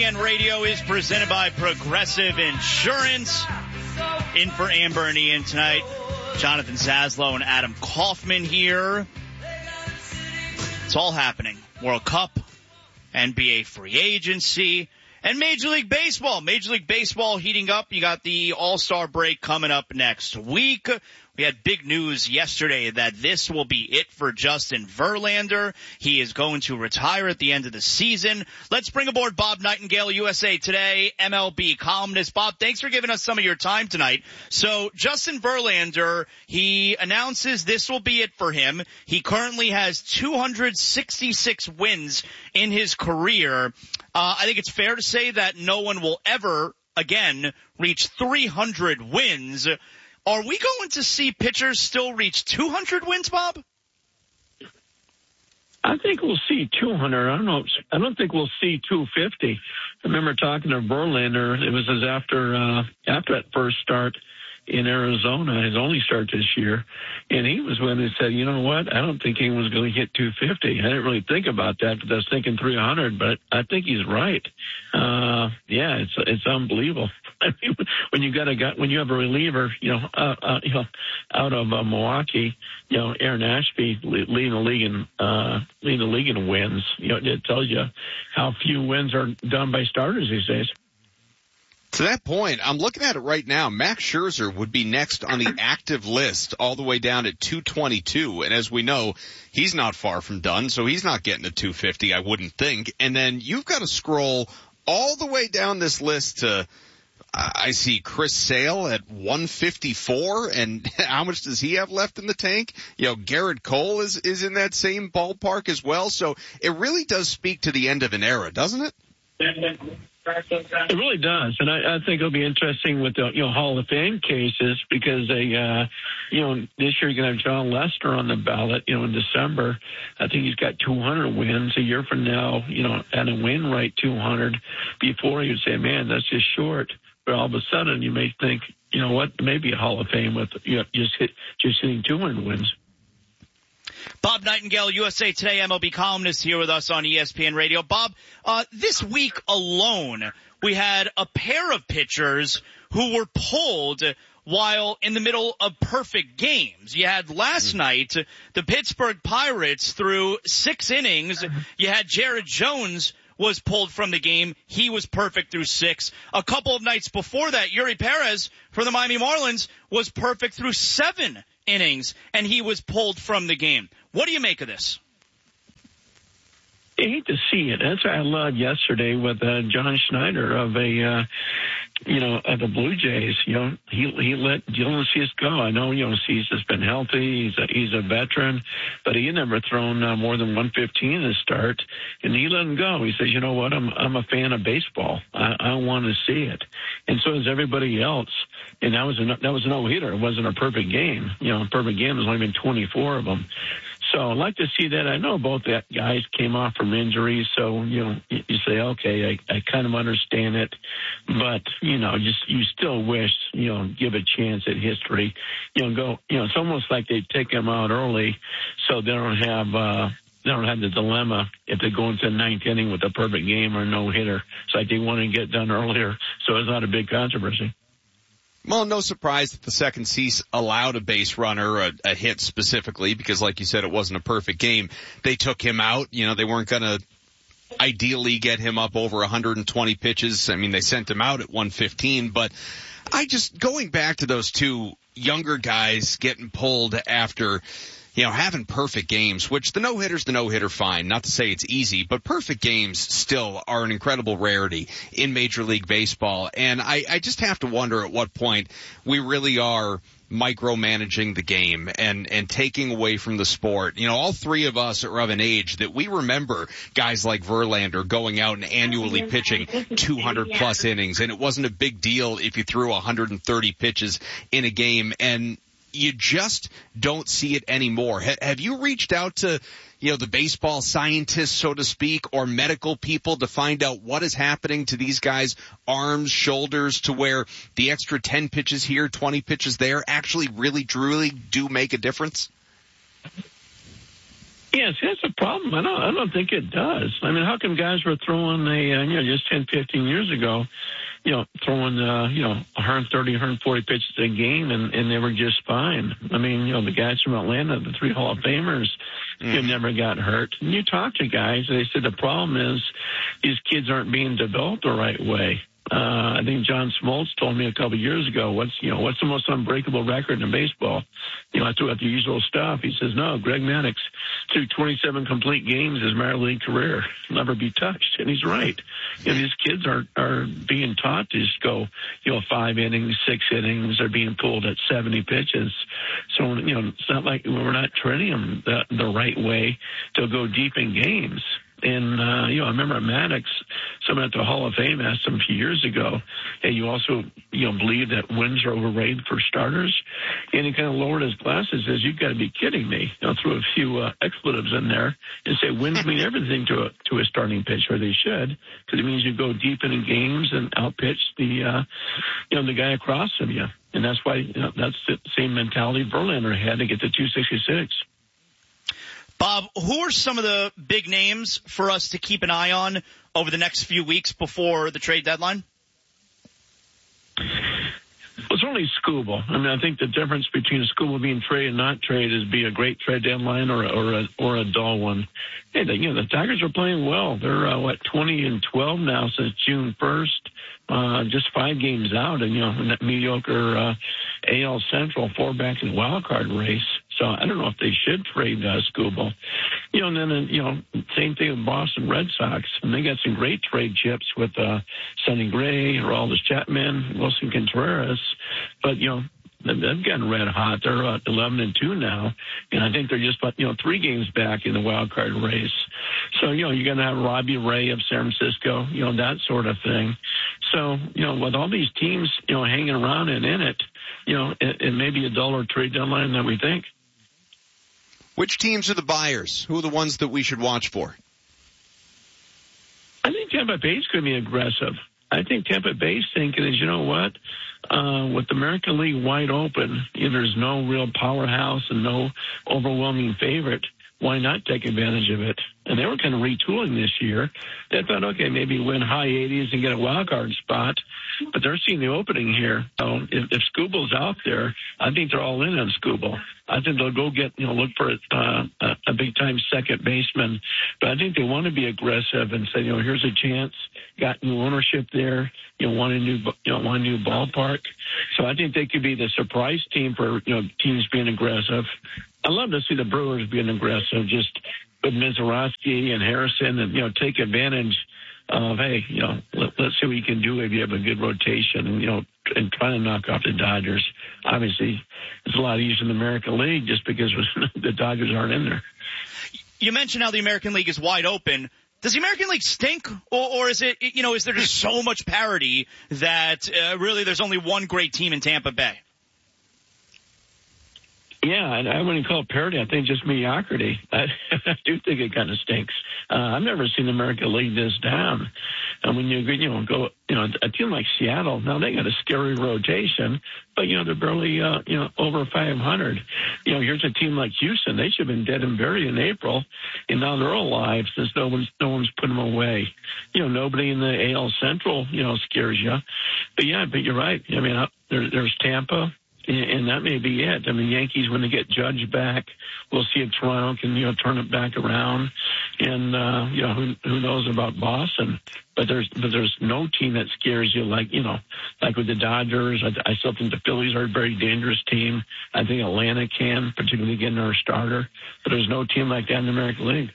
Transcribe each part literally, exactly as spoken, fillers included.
And Radio is presented by Progressive Insurance. In for Amber and Ian tonight, Jonathan Zaslow and Adam Kaufman here. It's all happening. World Cup, N B A free agency, and Major League Baseball. Major League Baseball heating up. You got the All-Star break coming up next week. We had big news yesterday that this will be it for Justin Verlander. He is going to retire at the end of the season. Let's bring aboard Bob Nightingale, U S A Today, M L B columnist. Bob, thanks for giving us some of your time tonight. So Justin Verlander, he announces this will be it for him. He currently has two hundred sixty-six wins in his career. Uh, I think it's fair to say that no one will ever again reach three hundred wins. Are we going to see pitchers still reach two hundred wins, Bob? I think we'll see two hundred. I don't know. I don't think we'll see two fifty. I remember talking to Verlander. It was his after uh, after that first start in Arizona, his only start this year, and he was when he said, "You know what? I don't think anyone's going to hit two fifty." I didn't really think about that, but I was thinking three hundred. But I think he's right. Uh, yeah, it's it's unbelievable. I mean, when you got a guy, when you have a reliever, you know, uh, uh, you know, out of uh, Milwaukee, you know, Aaron Ashby leading the league in uh, leading the league in wins. You know, it tells you how few wins are done by starters these days. To that point, I'm looking at it right now. Max Scherzer would be next on the active list all the way down at two twenty-two. And as we know, he's not far from done, so he's not getting to two fifty, I wouldn't think. And then you've got to scroll all the way down this list to, uh, I see Chris Sale at one fifty-four. And how much does he have left in the tank? You know, Garrett Cole is, is in that same ballpark as well. So it really does speak to the end of an era, doesn't it? It really does, and I, I think it'll be interesting with the you know Hall of Fame cases because they, uh, you know, this year you're going to have John Lester on the ballot. You know, in December, I think he's got two hundred wins. A year from now, you know, at a win rate two hundred. Before you'd say, man, that's just short. But all of a sudden, you may think, you know what, maybe a Hall of Fame with you know, just hit just hitting two hundred wins. Bob Nightingale, U S A Today M L B columnist here with us on E S P N Radio. Bob, uh, this week alone, we had a pair of pitchers who were pulled while in the middle of perfect games. You had last mm-hmm. night, the Pittsburgh Pirates threw six innings. You had Jared Jones was pulled from the game. He was perfect through six. A couple of nights before that, Yuri Perez for the Miami Marlins was perfect through seven innings, and he was pulled from the game. What do you make of this? I hate to see it. That's what I loved yesterday with uh, John Schneider of a, uh, you know, of the Blue Jays. You know, he he let Dylan Cease go. I know, you know, Cease has been healthy. He's a, he's a veteran, but he had never thrown uh, more than one fifteen to start, and he let him go. He says, you know what, I'm I'm a fan of baseball. I, I want to see it, and so is everybody else. And that was a that was a no hitter. It wasn't a perfect game. You know, a perfect game. There's only been twenty-four of them. So I'd like to see that. I know both that guys came off from injuries, so, you know, you say, okay, I, I kind of understand it. But, you know, just you still wish, you know, give a chance at history. You know, go, you know, it's almost like they take them out early so they don't have, uh, they don't have the dilemma if they go into the ninth inning with a perfect game or no hitter. It's like they want to get done earlier, so it's not a big controversy. Well, no surprise that the second Cease allowed a base runner, a, a hit specifically, because like you said, it wasn't a perfect game. They took him out. You know, they weren't going to ideally get him up over one hundred twenty pitches. I mean, they sent him out at one fifteen, but I just, going back to those two younger guys getting pulled after, you know, having perfect games, which the no-hitter's the no-hitter, fine. Not to say it's easy, but perfect games still are an incredible rarity in Major League Baseball. And I, I just have to wonder at what point we really are micromanaging the game and, and taking away from the sport. You know, all three of us are of an age that we remember guys like Verlander going out and annually pitching two hundred plus innings. And it wasn't a big deal if you threw one hundred thirty pitches in a game. And you just don't see it anymore. Ha- have you reached out to, you know, the baseball scientists, so to speak, or medical people to find out what is happening to these guys' arms, shoulders, to where the extra ten pitches here, twenty pitches there actually really, truly do make a difference? Yes, that's a problem. I don't, I don't think it does. I mean, how come guys were throwing a, uh, you know, just ten, fifteen years ago, you know, throwing, uh, you know, one thirty, one forty pitches a game and, and they were just fine. I mean, you know, the guys from Atlanta, the three Hall of Famers, mm. you know, never got hurt. And you talk to guys, they said the problem is these kids aren't being developed the right way. Uh, I think John Smoltz told me a couple of years ago, what's, you know, what's the most unbreakable record in baseball? You know, I threw out the usual stuff. He says, no, Greg Maddux threw twenty-seven complete games his minor league career, never be touched. And he's right. You know, these kids are, are being taught to just go, you know, five innings, six innings. They're being pulled at seventy pitches. So, you know, it's not like we're not training them the, the right way to go deep in games. And, uh, you know, I remember Maddux, someone at the Hall of Fame asked him a few years ago, hey, you also, you know, believe that wins are overrated for starters? And he kind of lowered his glasses and says, you've got to be kidding me. You know, threw a few uh, expletives in there and say wins mean everything to a, to a starting pitcher. They should, because it means you go deep into games and outpitch the, uh, you know, the guy across from you. And that's why, you know, that's the same mentality Verlander had to get to two sixty-six. Bob, who are some of the big names for us to keep an eye on over the next few weeks before the trade deadline? Well, it's only Skubal. I mean, I think the difference between a Skubal being traded and not traded is be a great trade deadline or, or, a, or a dull one. Hey, the, you know, the Tigers are playing well. They're, uh, what, twenty and twelve now since June first. Uh, just five games out, and, you know, in that mediocre uh, A L Central four-back and wild card race. So I don't know if they should trade uh, Skubal. You know, and then, uh, you know, same thing with Boston Red Sox. And they got some great trade chips with uh, Sonny Gray, Aroldis Chapman, Wilson Contreras. But, you know, they've gotten red hot. They're uh, eleven and two now, and I think they're just, you know, three games back in the wild card race. So, you know, you're going to have Robbie Ray of San Francisco, you know, that sort of thing. So, you know, with all these teams, you know, hanging around and in it, you know, it, it may be a duller trade deadline than we think. Which teams are the buyers? Who are the ones that we should watch for? I think Tampa Bay's going to be aggressive. I think Tampa Bay's thinking is, you know what, uh, with the American League wide open, you know, there's no real powerhouse and no overwhelming favorite. Why not take advantage of it? And they were kind of retooling this year. They thought, okay, maybe win high eighties and get a wild card spot, but they're seeing the opening here. So if, if Skubal's out there, I think they're all in on Skubal. I think they'll go get, you know, look for uh, a, a big time second baseman. But I think they want to be aggressive and say, you know, here's a chance. Got new ownership there. You know, want a new, you know, want a new ballpark. So I think they could be the surprise team for, you know, teams being aggressive. I love to see the Brewers being aggressive, just with Mizorowski and Harrison, and, you know, take advantage of, hey, you know, let, let's see what you can do if you have a good rotation, and, you know, and try to knock off the Dodgers. Obviously, it's a lot easier in the American League just because the Dodgers aren't in there. You mentioned how the American League is wide open. Does the American League stink, or, or is it, you know, is there just so much parity that uh, really there's only one great team in Tampa Bay? Yeah, and I wouldn't call it parity. I think just mediocrity. I, I do think it kind of stinks. Uh, I've never seen the American League this down. And when you, you know, go, you know, a team like Seattle, now they got a scary rotation, but, you know, they're barely, uh, you know, over five hundred. You know, here's a team like Houston. They should have been dead and buried in April, and now they're alive since no one's, no one's put them away. You know, nobody in the A L Central, you know, scares you. But, yeah, but you're right. I mean, uh, there, there's Tampa. And that may be it. I mean, Yankees, when they get Judge back, we'll see if Toronto can, you know, turn it back around. And, uh, you know, who, who knows about Boston? But there's, but there's no team that scares you like, you know, like with the Dodgers. I, I still think the Phillies are a very dangerous team. I think Atlanta can, particularly getting their starter. But there's no team like that in the American League.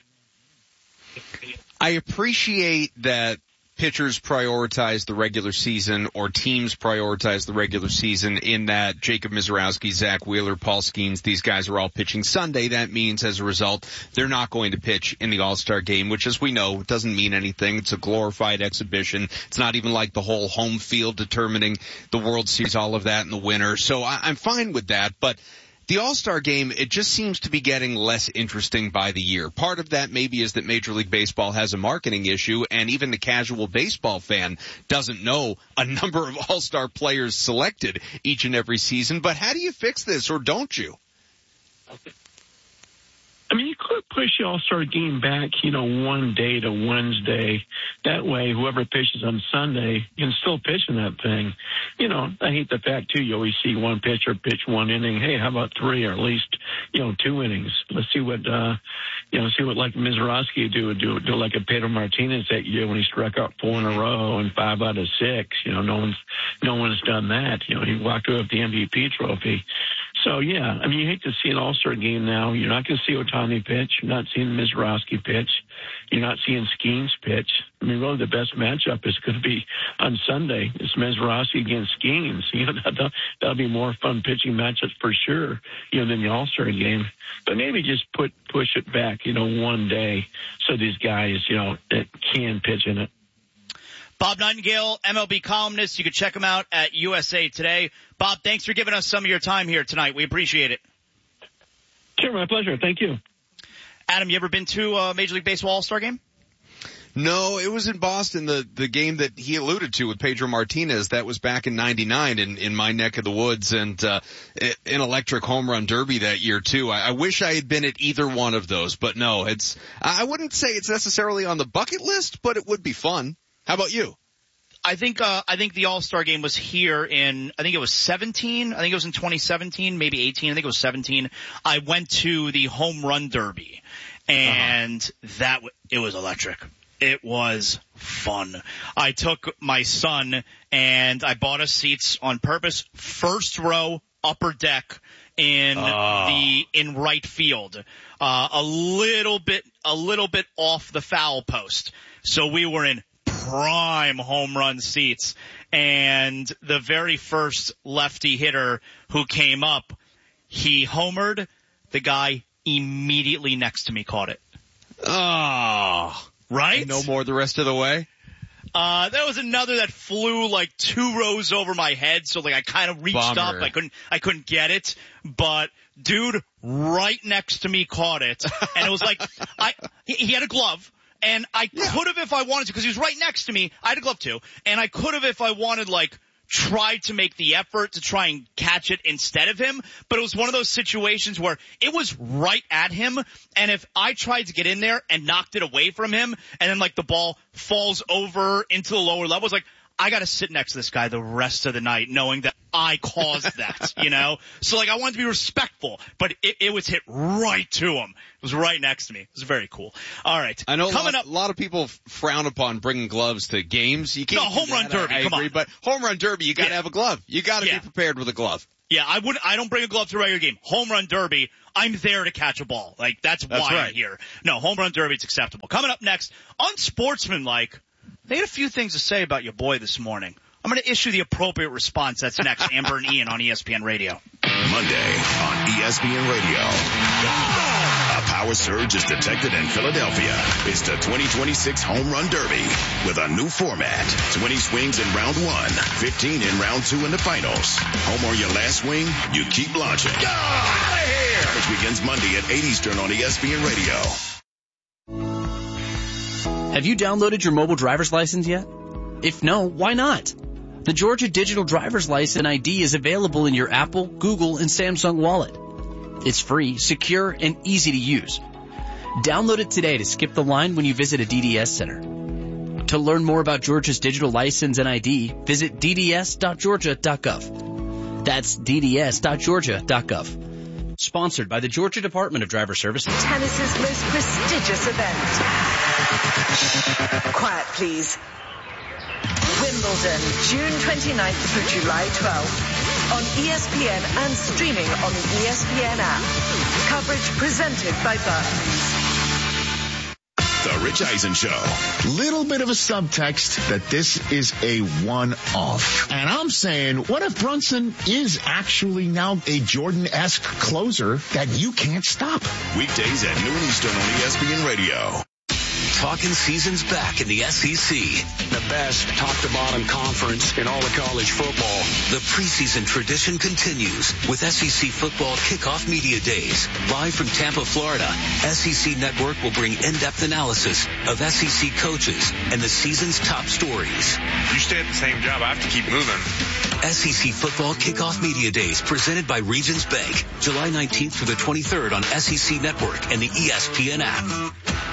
I appreciate that pitchers prioritize the regular season, or teams prioritize the regular season, in that Jacob Mizorowski, Zach Wheeler, Paul Skeens, these guys are all pitching Sunday. That means, as a result, they're not going to pitch in the All-Star game, which, as we know, doesn't mean anything. It's a glorified exhibition. It's not even like the whole home field determining the World Series, all of that in the winter. So I, I'm fine with that, but the All-Star game, it just seems to be getting less interesting by the year. Part of that maybe is that Major League Baseball has a marketing issue, and even the casual baseball fan doesn't know a number of All-Star players selected each and every season. But how do you fix this, or don't you? I mean, you could push the All-Star game back, you know, one day to Wednesday. That way, whoever pitches on Sunday can still pitch in that thing. You know, I hate the fact, too, you always see one pitcher pitch one inning. Hey, how about three or at least, you know, two innings? Let's see what, uh, you know, see what like Mizrachi do, do, do like a Pedro Martinez that year when he struck out four in a row and five out of six. You know, no one's, no one's done that. You know, he walked away with the M V P trophy. So, yeah, I mean, you hate to see an All-Star game now. You're not going to see Ohtani pitch. You're not seeing Mizrachi pitch. You're not seeing Skeens pitch. I mean, really, the best matchup is going to be on Sunday. It's Mizrachi against Skeens. You know, that'll, that'll be more fun pitching matchups for sure, you know, than the All-Star game. But maybe just put push it back, you know, one day so these guys, you know, that can pitch in it. Bob Nightingale, M L B columnist. You can check him out at U S A Today. Bob, thanks for giving us some of your time here tonight. We appreciate it. Sure, my pleasure. Thank you. Adam, you ever been to a Major League Baseball All-Star game? No, it was in Boston, the, the game that he alluded to with Pedro Martinez. That was back in ninety-nine in, in my neck of the woods, and uh, an electric home run derby that year, too. I, I wish I had been at either one of those, but no, it's, I wouldn't say it's necessarily on the bucket list, but it would be fun. How about you? I think, uh, I think the All-Star game was here in, I think it was seventeen. I think it was in twenty seventeen, maybe eighteen. I think it was seventeen. I went to the home run derby, and uh-huh. that, it was electric. It was fun. I took my son and I bought us seats on purpose, first row, upper deck in oh. the, in right field, uh, a little bit, a little bit off the foul post. So we were in prime home run seats, and the very first lefty hitter who came up, he homered. The guy immediately next to me caught it. Oh, right? And no more the rest of the way? Uh, there was another that flew like two rows over my head, so like I kind of reached Bummer. up. I couldn't, I couldn't get it, but dude right next to me caught it, and it was like, I, he, he had a glove. And I yeah. could have if I wanted to, because he was right next to me. I had a glove too. And I could have if I wanted, like, tried to make the effort to try and catch it instead of him. But it was one of those situations where it was right at him. And if I tried to get in there and knocked it away from him, and then, like, the ball falls over into the lower level, it's like, I got to sit next to this guy the rest of the night knowing that I caused that, you know? So, like, I wanted to be respectful, but it, it was hit right to him. It was right next to me. It was very cool. All right. I know Coming a lot, up, a lot of people frown upon bringing gloves to games. You can't no, home run that. derby, I, I come agree, on. But home run derby, you got to yeah. have a glove. You got to yeah. be prepared with a glove. Yeah, I wouldn't, I don't bring a glove to a regular game. Home run derby, I'm there to catch a ball. Like, that's, that's why right. I'm here. No, home run derby, it's acceptable. Coming up next, unsportsmanlike, they had a few things to say about your boy this morning. I'm going to issue the appropriate response. That's next. Amber and Ian on E S P N Radio. Monday on E S P N Radio. A power surge is detected in Philadelphia. It's the twenty twenty-six Home Run Derby with a new format. twenty swings in round one, fifteen in round two in the finals. Home or your last swing, you keep launching. Go out of here! Which begins Monday at eight Eastern on E S P N Radio. Have you downloaded your mobile driver's license yet? If no, why not? The Georgia Digital Driver's License I D is available in your Apple, Google, and Samsung wallet. It's free, secure, and easy to use. Download it today to skip the line when you visit a D D S center. To learn more about Georgia's digital license and I D, visit d d s dot georgia dot gov. That's d d s dot georgia dot gov. Sponsored by the Georgia Department of Driver Services. Tennis's most prestigious event. Quiet, please. Wimbledon, June twenty-ninth through July twelfth. On E S P N and streaming on the E S P N app. Coverage presented by Barclays. The Rich Eisen Show. Little bit of a subtext that this is a one-off. And I'm saying, what if Brunson is actually now a Jordan-esque closer that you can't stop? Weekdays at noon Eastern on E S P N Radio. talking season's back in the S E C. The best top-to-bottom conference in all of college football. The preseason tradition continues with S E C Football Kickoff Media Days. Live from Tampa, Florida, S E C Network will bring in-depth analysis of S E C coaches and the season's top stories. You stay at the same job, I have to keep moving. S E C Football Kickoff Media Days presented by Regions Bank, July nineteenth through the twenty-third on S E C Network and the E S P N app.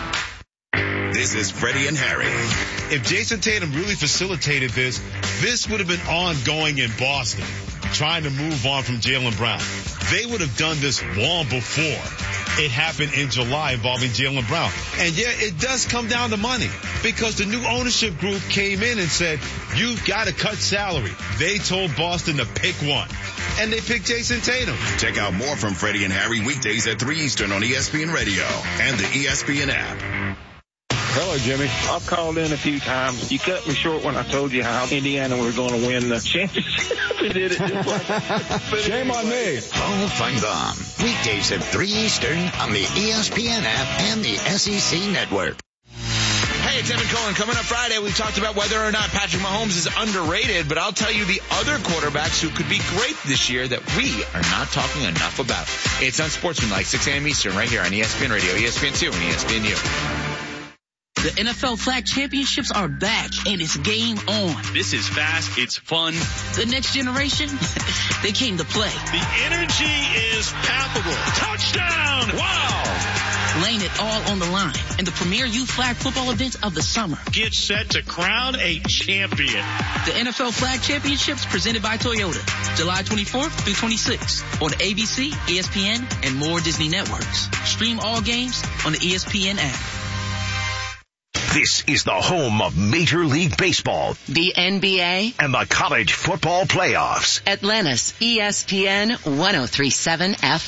This is Freddie and Harry. If Jason Tatum really facilitated this, this would have been ongoing in Boston, trying to move on from Jaylen Brown. They would have done this long before it happened in July involving Jaylen Brown. And yeah, it does come down to money because the new ownership group came in and said, you've got to cut salary. They told Boston to pick one. And they picked Jason Tatum. Check out more from Freddie and Harry weekdays at three Eastern on E S P N Radio and the E S P N app. Hello, Jimmy. I've called in a few times. You cut me short when I told you how Indiana were going to win the championship. We did it just like Shame on me. Paul Feinbaum. Weekdays at three Eastern on the E S P N app and the S E C Network. Hey, it's Evan Cohen. Coming up Friday, we talked about whether or not Patrick Mahomes is underrated, but I'll tell you the other quarterbacks who could be great this year that we are not talking enough about. It's Unsportsmanlike, six a.m. Eastern, right here on E S P N Radio, E S P N two, and E S P N U. The N F L Flag Championships are back, and it's game on. This is fast. It's fun. The next generation, they came to play. The energy is palpable. Touchdown! Wow! Laying it all on the line in the premier youth flag football event of the summer. Get set to crown a champion. The N F L Flag Championships presented by Toyota, July twenty-fourth through twenty-sixth on A B C, E S P N, and more Disney networks. Stream all games on the E S P N app. This is the home of Major League Baseball, the N B A, and the college football playoffs. Atlanta's E S P N one oh three point seven F